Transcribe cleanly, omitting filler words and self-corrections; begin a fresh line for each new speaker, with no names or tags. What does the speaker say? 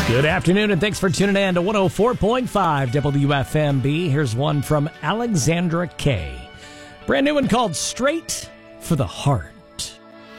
Good afternoon, and thanks for tuning in to 104.5 WFMB. Here's one from Alexandra Kay. Brand new one called Straight for the Heart.